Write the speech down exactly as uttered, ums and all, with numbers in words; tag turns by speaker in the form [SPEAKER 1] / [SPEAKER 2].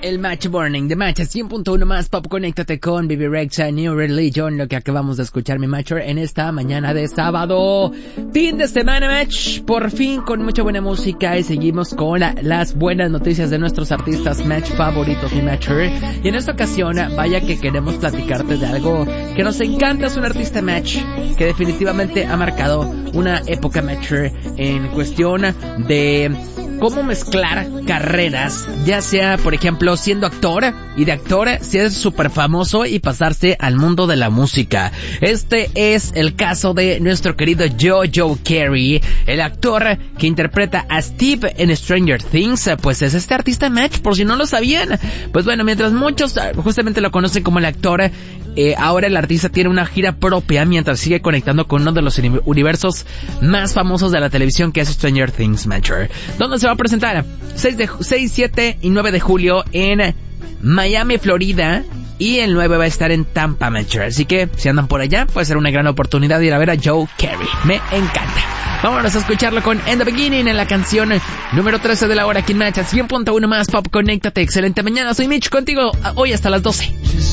[SPEAKER 1] El Match Morning de Match cien punto uno más Pop. Conéctate con Bibi Rexha, New Religion, lo que acabamos de escuchar, mi Matcher, en esta mañana de sábado. Fin de semana, Match, por fin con mucha buena música, y seguimos con la, las buenas noticias de nuestros artistas Match favoritos, mi Matcher. Y en esta ocasión, vaya que queremos platicarte de algo que nos encanta. Es un artista Match que definitivamente ha marcado una época, Matcher, en cuestión de cómo mezclar carreras, ya sea, por ejemplo, siendo actor, y de actor ser súper famoso y pasarse al mundo de la música. Este es el caso de nuestro querido Jojo Carey, el actor que interpreta a Steve en Stranger Things. Pues es este artista Match, por si no lo sabían. Pues bueno, mientras muchos justamente lo conocen como el actor, eh, ahora el artista tiene una gira propia mientras sigue conectando con uno de los universos más famosos de la televisión, que es Stranger Things, Matcher, donde se va a presentar seis, siete y nueve de julio en Miami, Florida, y el nueve va a estar en Tampa, Matcher. Así que si andan por allá, puede ser una gran oportunidad de ir a ver a Joe Carey. Me encanta. Vámonos a escucharlo con In the Beginning, en la canción número trece de la hora aquí en Match cien punto uno más Pop. Conéctate. Excelente mañana. Soy Mitch contigo hoy hasta las doce.